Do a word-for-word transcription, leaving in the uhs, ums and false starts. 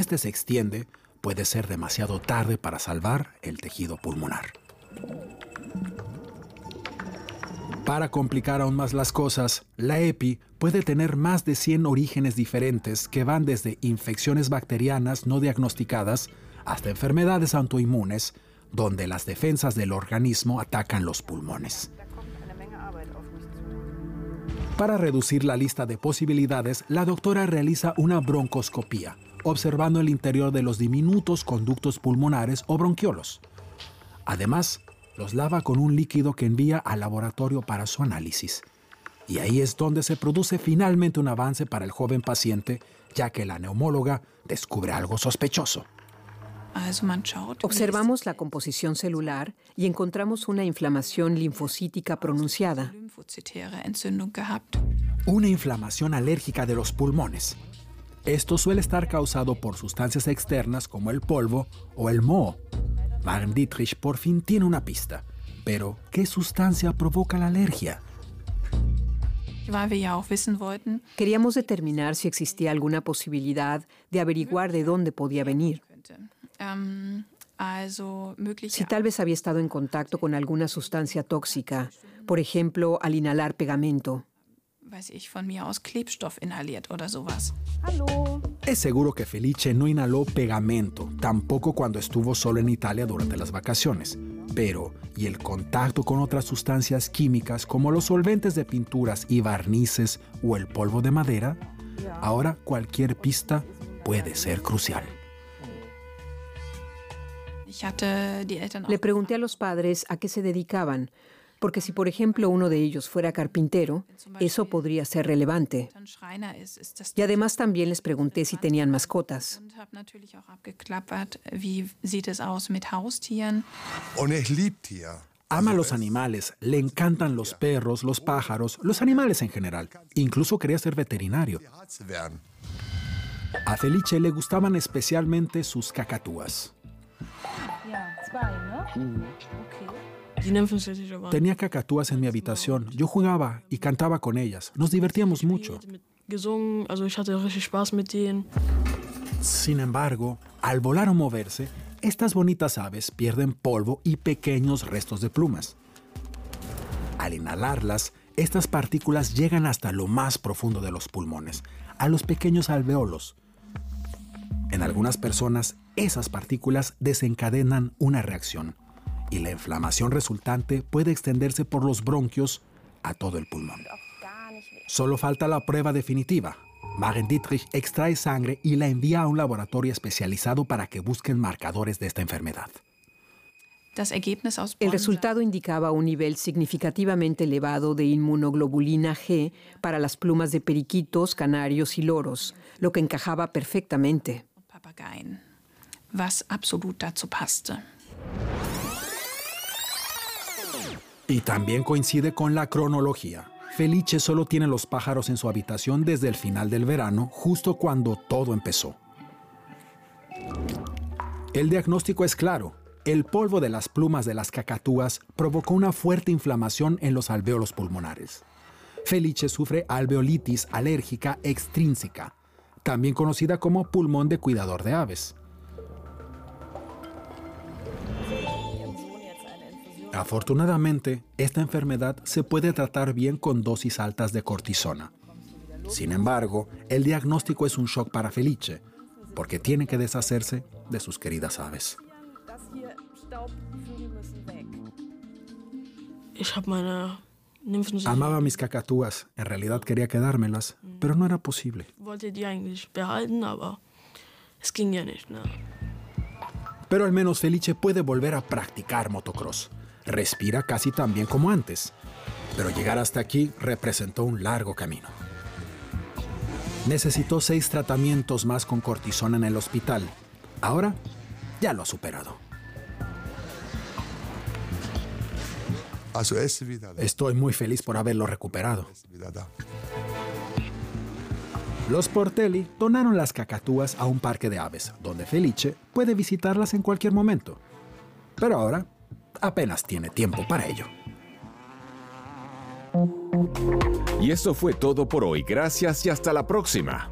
este se extiende, puede ser demasiado tarde para salvar el tejido pulmonar. Para complicar aún más las cosas, la EPI puede tener más de cien orígenes diferentes que van desde infecciones bacterianas no diagnosticadas hasta enfermedades autoinmunes, donde las defensas del organismo atacan los pulmones. Para reducir la lista de posibilidades, la doctora realiza una broncoscopía, observando el interior de los diminutos conductos pulmonares o bronquiolos. Además, los lava con un líquido que envía al laboratorio para su análisis. Y ahí es donde se produce finalmente un avance para el joven paciente, ya que la neumóloga descubre algo sospechoso. Observamos la composición celular y encontramos una inflamación linfocítica pronunciada. Una inflamación alérgica de los pulmones. Esto suele estar causado por sustancias externas como el polvo o el moho. Maren Dietrich por fin tiene una pista. Pero, ¿qué sustancia provoca la alergia? Queríamos determinar si existía alguna posibilidad de averiguar de dónde podía venir. Si tal vez había estado en contacto con alguna sustancia tóxica, por ejemplo, al inhalar pegamento. Es seguro que Felice no inhaló pegamento, tampoco cuando estuvo solo en Italia durante las vacaciones. Pero, ¿y el contacto con otras sustancias químicas como los solventes de pinturas y barnices o el polvo de madera? Ahora cualquier pista puede ser crucial. Le pregunté a los padres a qué se dedicaban, porque si, por ejemplo, uno de ellos fuera carpintero, eso podría ser relevante. Y además también les pregunté si tenían mascotas. Ama los animales, le encantan los perros, los pájaros, los animales en general. Incluso quería ser veterinario. A Felice le gustaban especialmente sus cacatúas. Tenía cacatúas en mi habitación. Yo jugaba y cantaba con ellas. Nos divertíamos mucho. Sin embargo, al volar o moverse, estas bonitas aves pierden polvo y pequeños restos de plumas. Al inhalarlas, estas partículas llegan hasta lo más profundo de los pulmones, a los pequeños alveolos. En algunas personas, esas partículas desencadenan una reacción y la inflamación resultante puede extenderse por los bronquios a todo el pulmón. Solo falta la prueba definitiva. Maren Dietrich extrae sangre y la envía a un laboratorio especializado para que busquen marcadores de esta enfermedad. El resultado indicaba un nivel significativamente elevado de inmunoglobulina G para las plumas de periquitos, canarios y loros, lo que encajaba perfectamente. Y también coincide con la cronología. Felice solo tiene los pájaros en su habitación desde el final del verano, justo cuando todo empezó. El diagnóstico es claro. El polvo de las plumas de las cacatúas provocó una fuerte inflamación en los alvéolos pulmonares. Felice sufre alveolitis alérgica extrínseca, también conocida como pulmón de cuidador de aves. Afortunadamente, esta enfermedad se puede tratar bien con dosis altas de cortisona. Sin embargo, el diagnóstico es un shock para Felice, porque tiene que deshacerse de sus queridas aves. Amaba mis cacatúas, en realidad quería quedármelas, pero no era posible. Pero al menos Felice puede volver a practicar motocross. Respira casi tan bien como antes, pero llegar hasta aquí representó un largo camino. Necesitó seis tratamientos más con cortisona en el hospital. Ahora ya lo ha superado. Estoy muy feliz por haberlo recuperado. Los Portelli donaron las cacatúas a un parque de aves, donde Felice puede visitarlas en cualquier momento. Pero ahora apenas tiene tiempo para ello. Y eso fue todo por hoy. Gracias y hasta la próxima.